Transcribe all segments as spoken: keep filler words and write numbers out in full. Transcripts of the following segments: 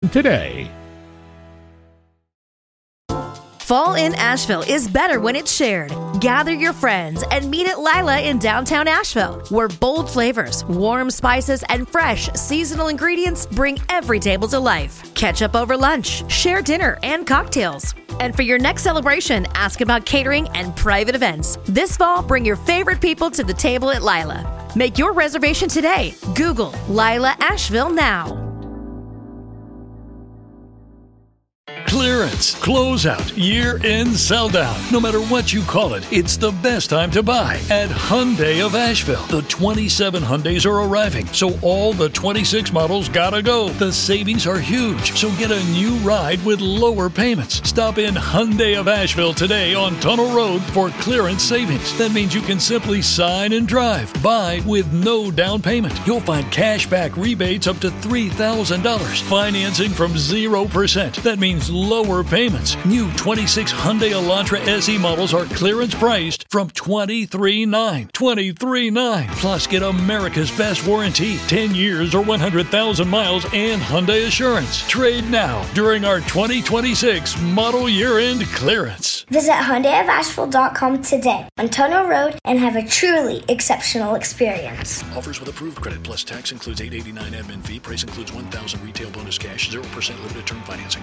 today. Fall in Asheville is better when it's shared. Gather your friends and meet at Lila in downtown Asheville, where bold flavors, warm spices, and fresh seasonal ingredients bring every table to life. Catch up over lunch, share dinner and cocktails. And for your next celebration, ask about catering and private events. This fall, bring your favorite people to the table at Lila. Make your reservation today. Google Lila Asheville now. Clearance, closeout, year-end sell-down. No matter what you call it, it's the best time to buy at Hyundai of Asheville. The twenty-seven Hyundais are arriving, so all the twenty-six models gotta go. The savings are huge, so get a new ride with lower payments. Stop in Hyundai of Asheville today on Tunnel Road for clearance savings. That means you can simply sign and drive. Buy with no down payment. You'll find cash back rebates up to three thousand dollars. Financing from zero percent. That means lower payments. New twenty-six Hyundai Elantra S E models are clearance priced from twenty-three thousand nine hundred dollars. twenty-three thousand nine hundred dollars. Plus, get America's best warranty, ten years or one hundred thousand miles, and Hyundai Assurance. Trade now during our twenty twenty-six model year-end clearance. Visit Hyundai of Asheville dot com today on Tunnel Road and have a truly exceptional experience. Offers with approved credit plus tax includes eight hundred eighty-nine dollars admin fee. Price includes one thousand dollars retail bonus cash, zero percent limited term financing.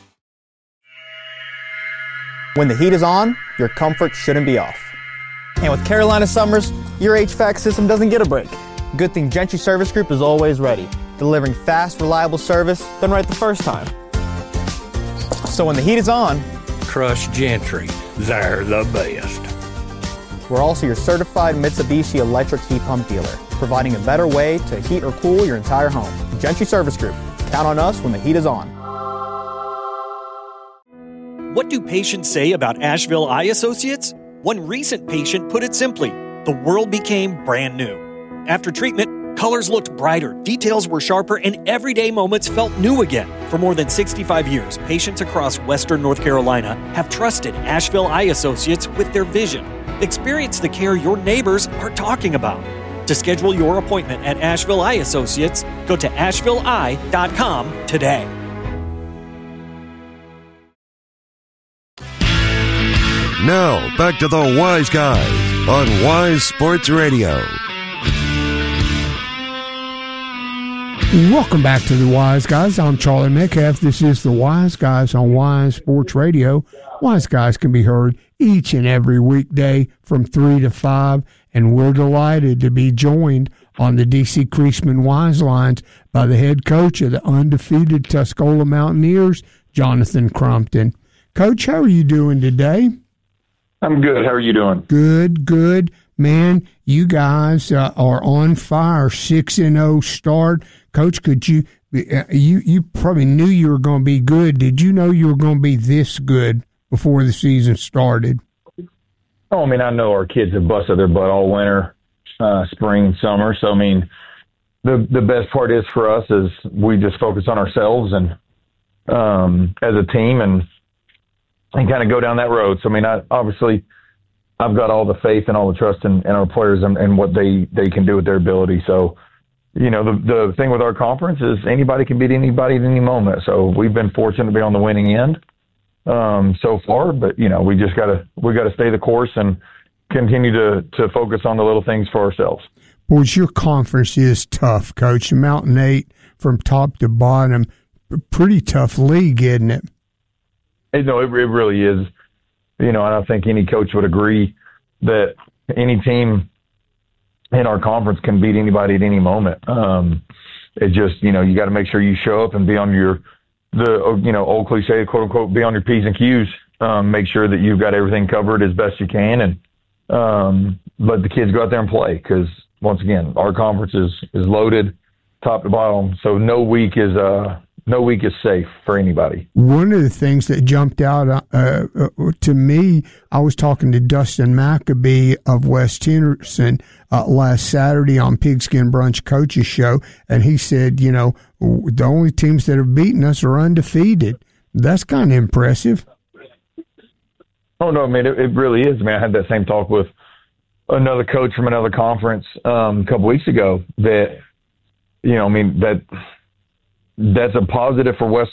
When the heat is on, your comfort shouldn't be off. And with Carolina Summers, your H V A C system doesn't get a break. Good thing Gentry Service Group is always ready, delivering fast, reliable service done right the first time. So when the heat is on, trust Gentry. They're the best. We're also your certified Mitsubishi electric heat pump dealer, providing a better way to heat or cool your entire home. Gentry Service Group. Count on us when the heat is on. What do patients say about Asheville Eye Associates? One recent patient put it simply, the world became brand new. After treatment, colors looked brighter, details were sharper, and everyday moments felt new again. For more than sixty-five years, patients across Western North Carolina have trusted Asheville Eye Associates with their vision. Experience the care your neighbors are talking about. To schedule your appointment at Asheville Eye Associates, go to asheville eye dot com today. Now, back to the Wise Guys on Wise Sports Radio. Welcome back to the Wise Guys. I'm Charlie Metcalf. This is the Wise Guys on Wise Sports Radio. Wise Guys can be heard each and every weekday from three to five, and we're delighted to be joined on the D C Creasman Wise Lines by the head coach of the undefeated Tuscola Mountaineers, Jonathan Crumpton. Coach, how are you doing today? I'm good. How are you doing? Good, good. Man, you guys uh, are on fire. six and oh start. Coach, could you, uh, you you probably knew you were going to be good. Did you know you were going to be this good before the season started? Oh, I mean, I know our kids have busted their butt all winter, uh, spring, summer. So, I mean, the the best part is for us is we just focus on ourselves and um, as a team and and kind of go down that road. So, I mean, I, obviously, I've got all the faith and all the trust in, in our players and, and what they, they can do with their ability. So, you know, the the thing with our conference is anybody can beat anybody at any moment. So we've been fortunate to be on the winning end um, so far. But, you know, we just got to we got to stay the course and continue to, to focus on the little things for ourselves. Boys, your conference is tough, Coach. Mountain Eight from top to bottom, pretty tough league, isn't it? No, it, it really is. You know, I don't think any coach would agree that any team in our conference can beat anybody at any moment. Um, it just, you know, you got to make sure you show up and be on your, the, you know, old cliche, quote unquote, be on your P's and Q's. Um, make sure that you've got everything covered as best you can and um, let the kids go out there and play. Because, once again, our conference is, is loaded top to bottom. So no week is, uh, No week is safe for anybody. One of the things that jumped out uh, uh, to me, I was talking to Dustin Maccabee of West Henderson uh, last Saturday on Pigskin Brunch Coach's Show, and he said, you know, the only teams that have beaten us are undefeated. That's kind of impressive. Oh, no, I mean, it, it really is. I mean, I had that same talk with another coach from another conference um, a couple weeks ago that, you know, I mean, that – that's a positive for West